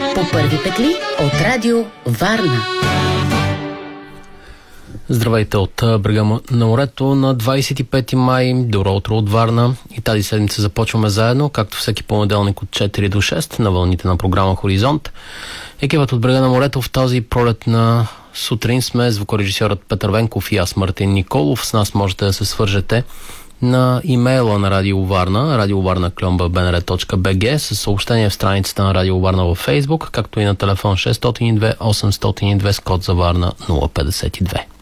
По първи петли от Радио Варна. Здравейте от брега на морето на 25 май. Добро утро от Варна. И тази седмица започваме заедно, както всеки понеделник от 4 до 6 на вълните на програма Хоризонт. Екипът от брега на морето в тази пролетна сутрин сме звукорежисьорът Петър Венков и аз, Мартин Николов. С нас можете да се свържете на имейла на Радио Варна, radiovarna@bnr.bg, с съобщение в страницата на Радио Варна във Фейсбук, както и на телефон 602 802 с код за Варна 052.